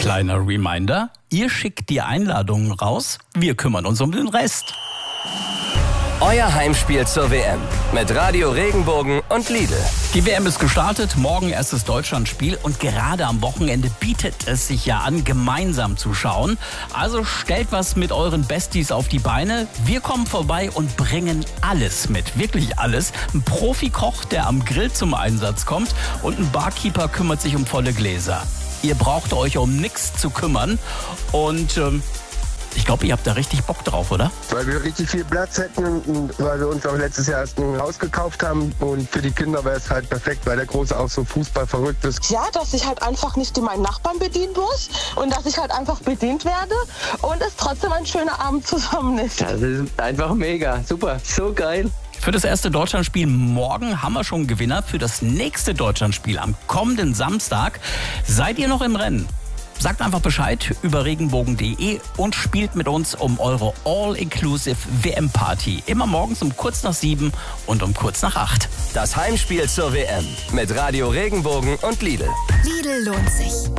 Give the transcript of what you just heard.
Kleiner Reminder, ihr schickt die Einladungen raus, wir kümmern uns um den Rest. Euer Heimspiel zur WM mit Radio Regenbogen und Lidl. Die WM ist gestartet, morgen erstes Deutschlandspiel und gerade am Wochenende bietet es sich ja an, gemeinsam zu schauen. Also stellt was mit euren Besties auf die Beine. Wir kommen vorbei und bringen alles mit, wirklich alles. Ein Profikoch, der am Grill zum Einsatz kommt und ein Barkeeper kümmert sich um volle Gläser. Ihr braucht euch um nichts zu kümmern und ich glaube, ihr habt da richtig Bock drauf, oder? Weil wir richtig viel Platz hätten und weil wir uns auch letztes Jahr erst ein Haus gekauft haben. Und für die Kinder wäre es halt perfekt, weil der Große auch so Fußball verrückt ist. Ja, dass ich halt einfach nicht meinen Nachbarn bedienen muss und dass ich halt einfach bedient werde und es trotzdem ein schöner Abend zusammen ist. Das ist einfach mega, super, so geil. Für das erste Deutschlandspiel morgen haben wir schon einen Gewinner. Für das nächste Deutschlandspiel am kommenden Samstag seid ihr noch im Rennen. Sagt einfach Bescheid über regenbogen.de und spielt mit uns um eure All-Inclusive WM-Party. Immer morgens um kurz nach 7 und um kurz nach 8. Das Heimspiel zur WM mit Radio Regenbogen und Lidl. Lidl lohnt sich.